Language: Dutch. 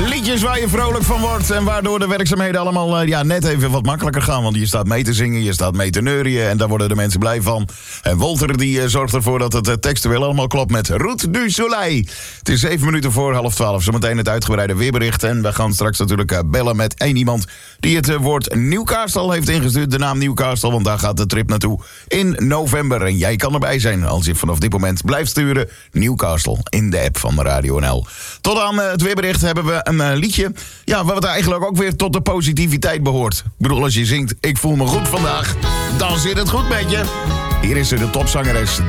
Liedjes waar je vrolijk van wordt en waardoor de werkzaamheden allemaal net even wat makkelijker gaan. Want je staat mee te zingen, je staat mee te neurien en daar worden de mensen blij van. En Wolter die zorgt ervoor dat het textueel allemaal klopt met Route du Soleil. Het is 7 minuten voor 11:30. Zometeen het uitgebreide weerbericht. En we gaan straks natuurlijk bellen met één iemand die het woord Newcastle heeft ingestuurd. De naam Newcastle, want daar gaat de trip naartoe in november. En jij kan erbij zijn als je vanaf dit moment blijft sturen. Newcastle in de app van Radio NL. Tot aan het weerbericht hebben we een liedje. Ja, wat eigenlijk ook weer tot de positiviteit behoort. Ik bedoel, als je zingt, ik voel me goed vandaag, dan zit het goed met je. Hier is de topzangeres